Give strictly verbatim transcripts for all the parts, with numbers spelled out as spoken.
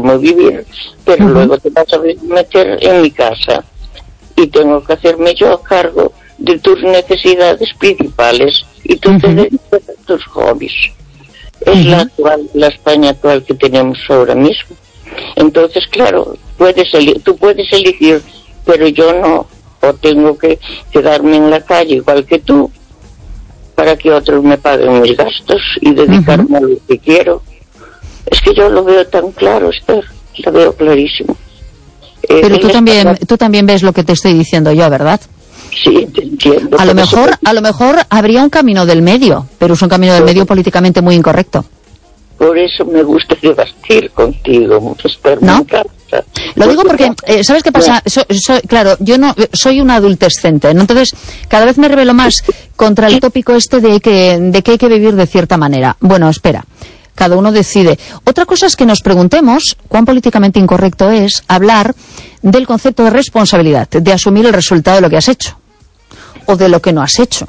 cómo vivir, pero uh-huh. luego te vas a meter en mi casa y tengo que hacerme yo a cargo de tus necesidades principales y tú uh-huh. te dedicas a tus hobbies. Es uh-huh. la actual, la España actual que tenemos ahora mismo. Entonces, claro, puedes eli- tú puedes elegir, pero yo no, o tengo que quedarme en la calle igual que tú para que otros me paguen mis gastos y dedicarme uh-huh. a lo que quiero. Es que yo lo veo tan claro, Esther, lo veo clarísimo. Eh, pero tú también, España... tú también ves lo que te estoy diciendo yo, ¿verdad? Sí, te entiendo. A lo mejor, eso... a lo mejor habría un camino del medio, pero es un camino del medio políticamente muy incorrecto. Por eso me gusta debatir contigo, Esther, ¿no? Me encanta. Lo digo porque, eh, ¿sabes qué pasa? So, so, claro, yo no soy una adultescente, ¿no? Entonces cada vez me rebelo más contra el tópico este de que, de que hay que vivir de cierta manera. Bueno, espera, cada uno decide. Otra cosa es que nos preguntemos cuán políticamente incorrecto es hablar del concepto de responsabilidad, de asumir el resultado de lo que has hecho o de lo que no has hecho.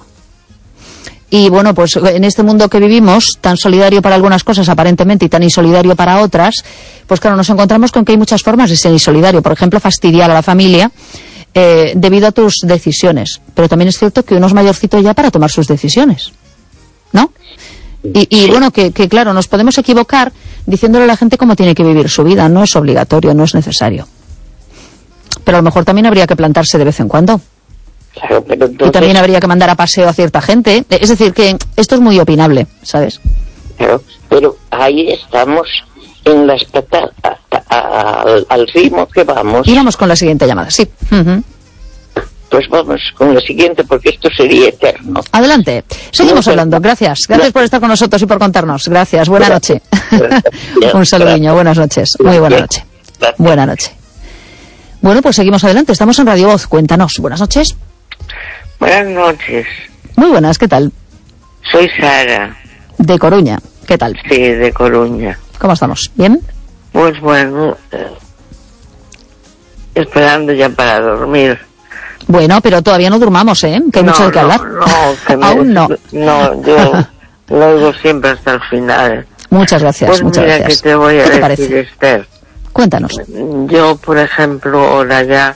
Y bueno, pues en este mundo que vivimos, tan solidario para algunas cosas aparentemente y tan insolidario para otras, pues claro, nos encontramos con que hay muchas formas de ser insolidario. Por ejemplo, fastidiar a la familia eh, debido a tus decisiones. Pero también es cierto que uno es mayorcito ya para tomar sus decisiones, ¿no? Y, y bueno, que, que claro, nos podemos equivocar diciéndole a la gente cómo tiene que vivir su vida. No es obligatorio, no es necesario. Pero a lo mejor también habría que plantarse de vez en cuando. Claro, pero entonces... Y también habría que mandar a paseo a cierta gente. Es decir, que esto es muy opinable, ¿sabes? Claro, pero ahí estamos en las patas, al, al ritmo que vamos. Y vamos con la siguiente llamada, sí. Uh-huh. Pues vamos con la siguiente, porque esto sería eterno. Adelante. Seguimos no, hablando. Gracias. Gracias por estar con nosotros y por contarnos. Gracias. Buena noche. Un saludiño. Buenas noches. Muy buena noche. Buena noche. Bueno, pues seguimos adelante. Estamos en Radio Voz. Cuéntanos. Buenas noches. Buenas noches. Muy buenas, ¿qué tal? Soy Sara. De Coruña, ¿qué tal? Sí, de Coruña. ¿Cómo estamos? ¿Bien? Pues bueno, eh, esperando ya para dormir. Bueno, pero todavía no durmamos, ¿eh? Que hay no, mucho de qué no, hablar. No, que me, Aún no. No, yo lo oigo siempre hasta el final. Muchas gracias, pues muchas mira gracias. Que te voy a ¿Qué te decir, parece? Esther. Cuéntanos. Yo, por ejemplo, ahora ya...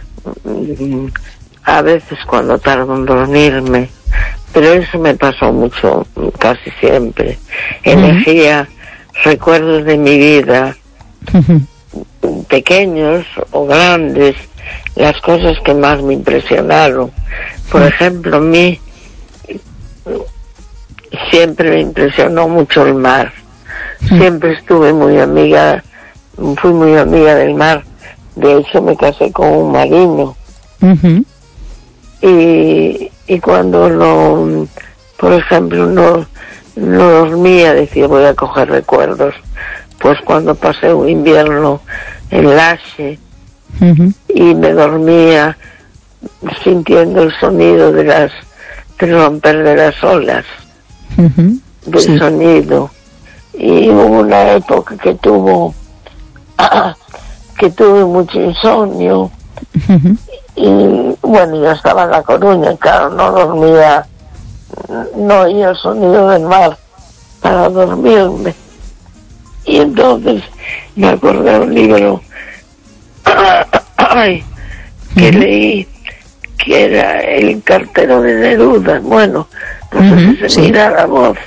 A veces cuando tardo en dormirme, pero eso me pasó mucho, casi siempre. Elegía uh-huh. recuerdos de mi vida, uh-huh. pequeños o grandes, las cosas que más me impresionaron. Por uh-huh. ejemplo, a mí siempre me impresionó mucho el mar. Uh-huh. Siempre estuve muy amiga, fui muy amiga del mar. De hecho, me casé con un marino. Uh-huh. Y, y cuando no, por ejemplo, no, no dormía, decía voy a coger recuerdos. Pues cuando pasé un invierno en Lache uh-huh. y me dormía sintiendo el sonido de las del romper de las olas, uh-huh. del sí. sonido. Y hubo una época que tuvo que tuve mucho insomnio. Uh-huh. Y bueno, yo estaba en La Coruña, claro, no dormía, no oía el sonido del mar para dormirme. Y entonces me acordé de un libro ay, que uh-huh. leí, que era El cartero de Neruda. Bueno, no uh-huh, sé si se sí. mira la voz.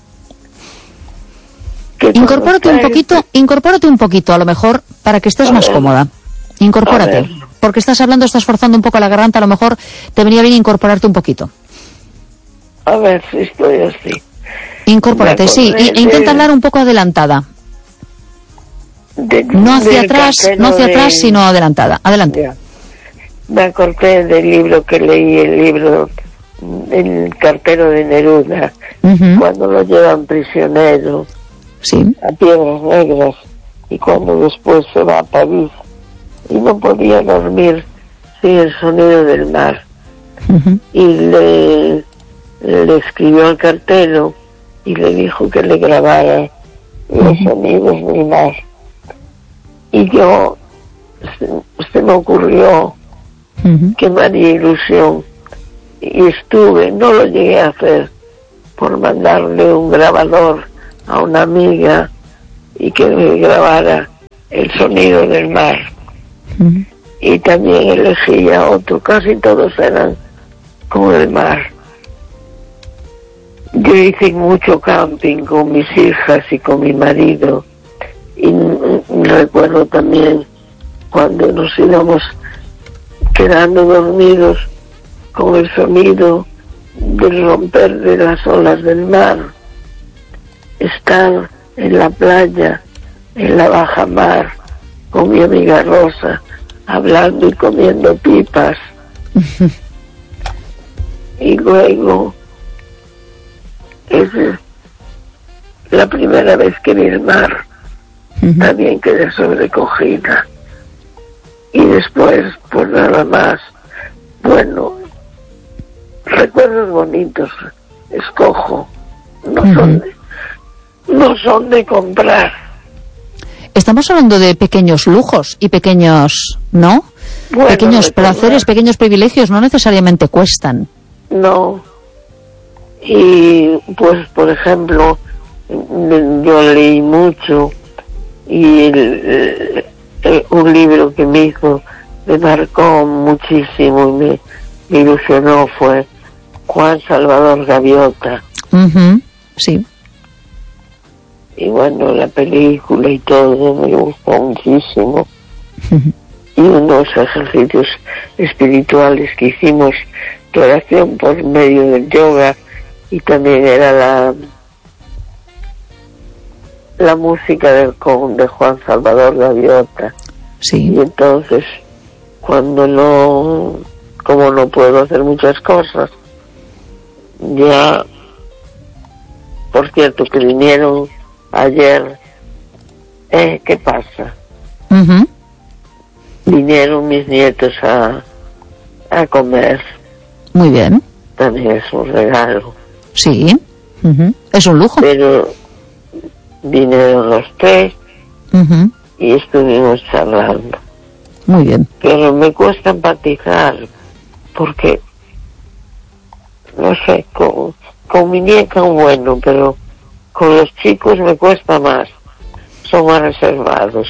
Incorpórate un poquito, incorpórate un poquito, a lo mejor, para que estés a más ver. cómoda. Incorpórate. Porque estás hablando, estás forzando un poco la garganta, a lo mejor te venía bien incorporarte un poquito. A ver si estoy así. Incorpórate, sí, e, e intenta hablar un poco adelantada. De, no hacia atrás, no hacia de... atrás, sino adelantada. Adelante. Ya. Me acordé del libro que leí, el libro El cartero de Neruda, uh-huh. cuando lo llevan prisionero sí. a Piedras Negras y cuando después se va a París. Y no podía dormir sin el sonido del mar. Uh-huh. Y le, le escribió al cartero y le dijo que le grabara uh-huh. los sonidos del mar. Y yo, se, se me ocurrió uh-huh. que me haría ilusión. Y estuve, no lo llegué a hacer, por mandarle un grabador a una amiga y que me grabara el sonido del mar. Uh-huh. Y también elegía otro, casi todos eran con el mar. Yo hice mucho camping con mis hijas y con mi marido, y m- recuerdo también cuando nos íbamos quedando dormidos con el sonido del romper de las olas del mar, estar en la playa, en la baja mar, con mi amiga Rosa, hablando y comiendo pipas. Y luego, es la primera vez que vi el mar, Uh-huh. también quedé sobrecogida. Y después, pues nada más, bueno, recuerdos bonitos, escojo, no Uh-huh. son de, no son de comprar. Estamos hablando de pequeños lujos y pequeños, ¿no? Bueno, pequeños recordar. placeres, pequeños privilegios, no necesariamente cuestan. No. Y pues, por ejemplo, yo leí mucho y el, el, el, un libro que me hizo, me marcó muchísimo y me, me ilusionó fue Juan Salvador Gaviota. Uh-huh. Sí. Y bueno, la película y todo me gustó muchísimo. Uh-huh. Y unos ejercicios espirituales que hicimos de oración por medio del yoga, y también era la la música del con de Juan Salvador Gaviota. Sí. Y entonces, cuando no, como no puedo hacer muchas cosas, ya, por cierto, que vinieron ayer, eh, ¿qué pasa? Uh-huh. Vinieron mis nietos a, a comer. Muy bien. También es un regalo. Sí. Uh-huh. Es un lujo. Pero vinieron los tres Uh-huh. y estuvimos charlando. Muy bien. Pero me cuesta empatizar porque, no sé, con, con mi nieta bueno, pero con los chicos me cuesta más. Son más reservados.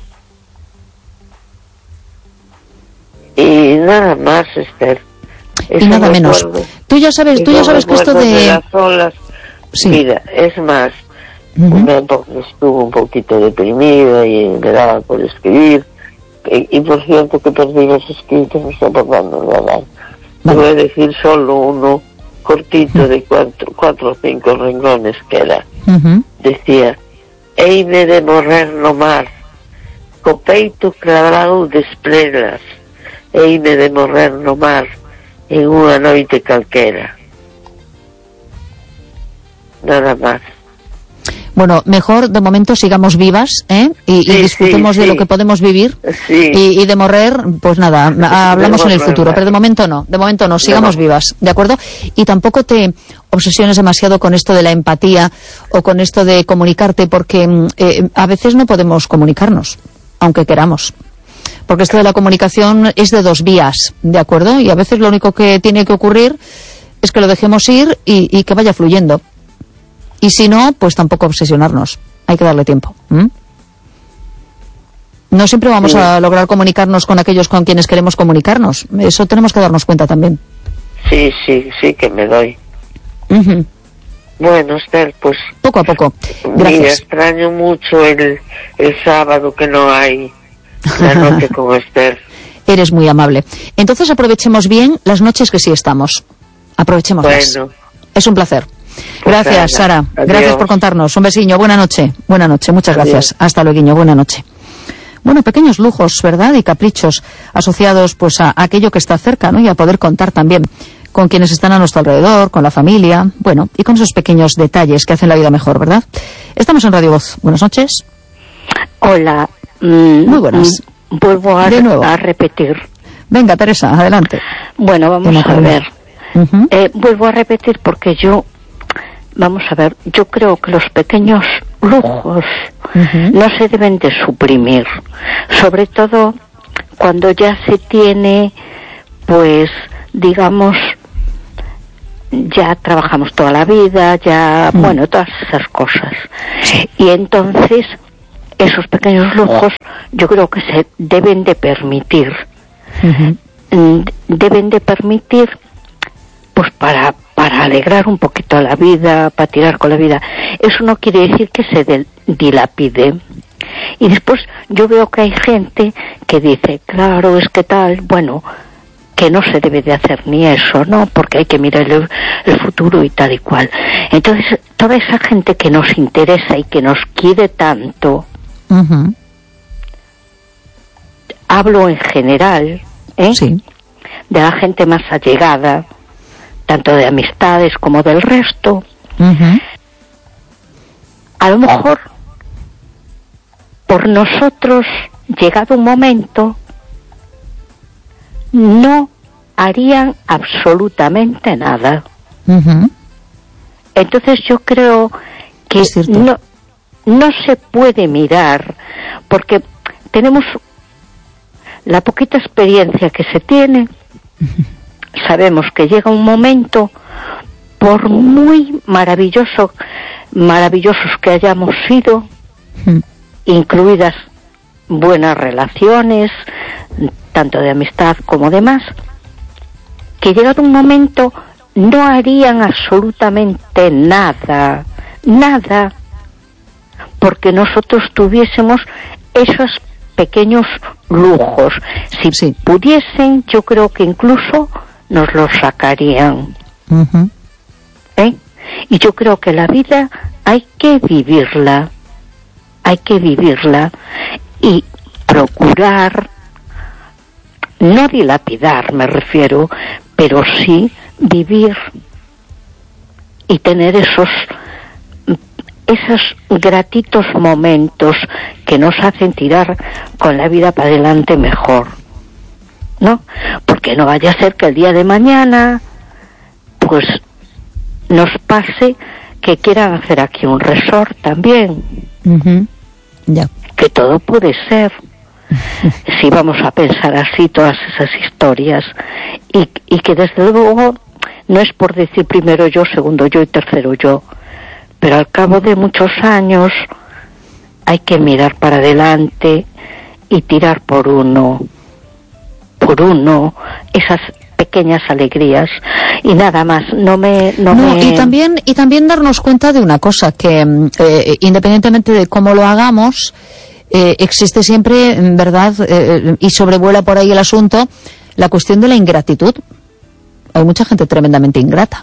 Y nada más, Esther. Y nada menos. Tú ya sabes, tú ya sabes que esto de... de las olas, Sí. mira, es más, Uh-huh. una época estuve un poquito deprimida y me daba por escribir. Y, y por cierto que perdí los escritos, no sé por cuándo lo harán. Vale. Voy a decir solo uno cortito de cuatro, cuatro o cinco renglones que era. Uh-huh. Decía: Heine de morrer no mar, co peito clavado de estrelas, heine de morrer no mar, en unha noite calquera. Nada más. Bueno, mejor de momento sigamos vivas, ¿eh? Y, Sí, y disfrutemos sí, de sí. lo que podemos vivir. Sí. Y, y de morrer, pues nada, hablamos en el morrer, futuro, vale. pero de momento no, de momento no, sigamos No. vivas, ¿de acuerdo? Y tampoco te obsesiones demasiado con esto de la empatía o con esto de comunicarte, porque mm, eh, a veces no podemos comunicarnos, aunque queramos. Porque esto de la comunicación es de dos vías, ¿de acuerdo? Y a veces lo único que tiene que ocurrir es que lo dejemos ir y, y que vaya fluyendo. Y si no, pues tampoco obsesionarnos. Hay que darle tiempo. ¿m? No siempre vamos Sí. a lograr comunicarnos con aquellos con quienes queremos comunicarnos. Eso tenemos que darnos cuenta también. Sí, sí, sí que me doy. Ujú. Bueno, Esther, pues Poco a poco. mira, Gracias. extraño mucho el, el sábado que no hay la noche con Esther. Eres muy amable. Entonces aprovechemos bien las noches que sí estamos. Aprovechémoslas. Bueno, Es un placer. Pues Gracias, nada, Sara. adiós. Gracias por contarnos. Un besiño. Buena noche. Buena noche. Muchas Adiós. gracias. Hasta luego. Buena noche. Bueno, pequeños lujos, ¿verdad? Y caprichos asociados pues a aquello que está cerca, ¿no? Y a poder contar también con quienes están a nuestro alrededor, con la familia, bueno, y con esos pequeños detalles que hacen la vida mejor, ¿verdad? Estamos en Radio Voz. Buenas noches. Hola. Mm, Muy buenas. mm, Vuelvo a, De nuevo. a repetir. Venga, Teresa, adelante. Bueno, vamos Venga, a Carmen. ver. Ujú. Eh, vuelvo a repetir porque yo, vamos a ver, yo creo que los pequeños lujos Ujú. no se deben de suprimir. Sobre todo cuando ya se tiene, pues, digamos, ya trabajamos toda la vida, ya, Mm. bueno, todas esas cosas. Y entonces, esos pequeños lujos yo creo que se deben de permitir. Uh-huh. Deben de permitir, pues para, para alegrar un poquito la vida, para tirar con la vida. Eso no quiere decir que se del, dilapide. Y después yo veo que hay gente que dice, claro, es que tal, bueno, que no se debe de hacer ni eso, ¿no? Porque hay que mirar el, el futuro y tal y cual. Entonces, toda esa gente que nos interesa y que nos quiere tanto, uh-huh. hablo en general, ¿eh? Sí. De la gente más allegada, tanto de amistades como del resto. Uh-huh. A lo mejor, por nosotros, llegado un momento, no harían absolutamente nada. Uh-huh. Entonces yo creo que no, no se puede mirar, porque tenemos la poquita experiencia que se tiene. Uh-huh. Sabemos que llega un momento, por muy maravilloso, maravillosos que hayamos sido, uh-huh. incluidas buenas relaciones, tanto de amistad como demás, que llegado un momento no harían absolutamente nada, nada, porque nosotros tuviésemos esos pequeños lujos. Si sí. pudiesen, yo creo que incluso nos los sacarían. Uh-huh. ¿Eh? Y yo creo que la vida hay que vivirla, hay que vivirla y procurar no dilapidar, me refiero, pero sí vivir y tener esos esos gratitos momentos que nos hacen tirar con la vida para adelante mejor, ¿no? Porque no vaya a ser que el día de mañana pues nos pase que quieran hacer aquí un resort también. Uh-huh. Ya. Que todo puede ser. Si vamos a pensar así todas esas historias, y, y que desde luego no es por decir primero yo, segundo yo y tercero yo, pero al cabo de muchos años hay que mirar para adelante y tirar por uno, por uno, esas pequeñas alegrías y nada más. No me, no, no me... y también y también darnos cuenta de una cosa, que eh, independientemente de cómo lo hagamos, Eh, existe siempre, ¿verdad? Eh, y sobrevuela por ahí el asunto, la cuestión de la ingratitud. Hay mucha gente tremendamente ingrata.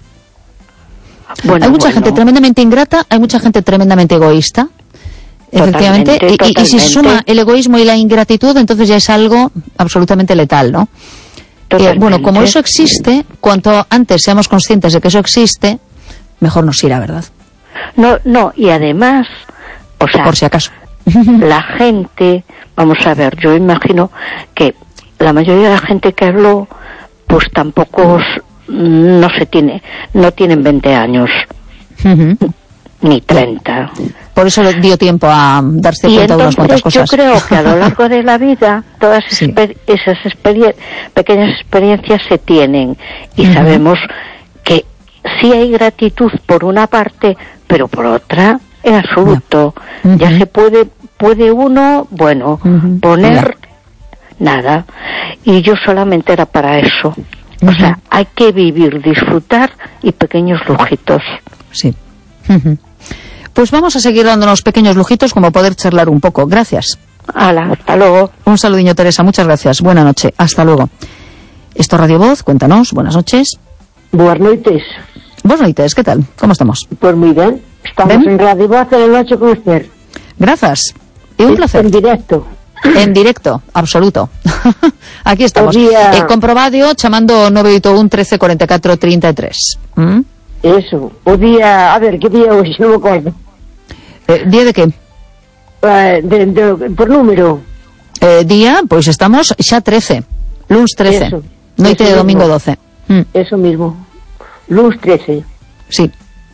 Bueno, hay mucha bueno. gente tremendamente ingrata, hay mucha gente tremendamente egoísta. Efectivamente. Totalmente, y, y, y si se suma el egoísmo y la ingratitud, entonces ya es algo absolutamente letal, ¿no? Eh, bueno, como eso existe, cuanto antes seamos conscientes de que eso existe, mejor nos irá, ¿verdad? No, no, y además, o sea, por si acaso. La gente, vamos a ver, yo imagino que la mayoría de la gente que habló, pues tampoco no se tiene, no tienen veinte años, uh-huh. ni treinta. Por eso le dio tiempo a darse y cuenta de unas cuantas cosas. Yo creo que a lo largo de la vida todas sí. esper- esas experien- pequeñas experiencias se tienen y uh-huh. sabemos que sí hay gratitud por una parte, pero por otra en absoluto. Uh-huh. Ya se puede puede uno, bueno, uh-huh. poner yeah. nada. Y yo solamente era para eso. Uh-huh. O sea, hay que vivir, disfrutar y pequeños lujitos. Sí. Uh-huh. Pues vamos a seguir dándonos pequeños lujitos como poder charlar un poco. Gracias. Hala, hasta luego. Un saludiño, Teresa. Muchas gracias. Buena noche. Hasta luego. Esto es Radio Voz. Cuéntanos. Buenas noches. Buenas noches. Buenas noches. ¿Qué tal? ¿Cómo estamos? Pues muy bien. Estamos ¿Ven? En Radio Voz en la noche con usted. Gracias. Y un placer. En directo. En directo, absoluto. Aquí estamos. Día... Eh, comprobado, chamando nueve ocho uno, trece, cuarenta y cuatro, treinta y tres. ¿Mm? Eso. O día, a ver, ¿qué día hoy? No me acuerdo. Eh, ¿Día de qué? Eh, de, de, por número. Eh, día, pues estamos ya trece. Lunes trece. Eso, Noite eso de domingo doce. Mm. Eso mismo. Lunes trece. Sí.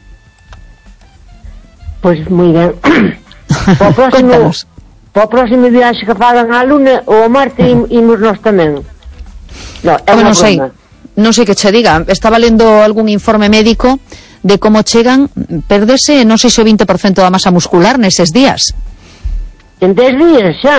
Pues muy bien. Para o próximo, para o próximo viaxe que fagan a Luna ou a Marte imos nós tamén. No, é bueno, non sei, non sei que che diga. Estaba lendo algún informe médico de como chegan, perdese, non sei se o veinte por cento da masa muscular neses días. En dez días xa.